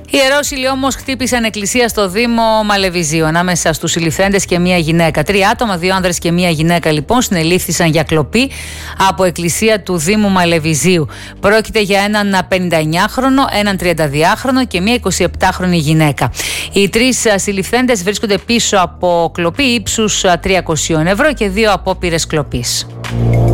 Ιερόσιλοι όμως χτύπησαν εκκλησία στο Δήμο Μαλεβιζίου ανάμεσα στους συλληφθέντες και μία γυναίκα. 3 άτομα, 2 άνδρες και μία γυναίκα λοιπόν συνελήφθησαν για κλοπή από εκκλησία του Δήμου Μαλεβιζίου. Πρόκειται για έναν 59χρονο, έναν 32χρονο και μία 27χρονη γυναίκα. Οι 3 συλληφθέντες βρίσκονται πίσω από κλοπή ύψους 300 ευρώ και 2 απόπειρες κλοπής.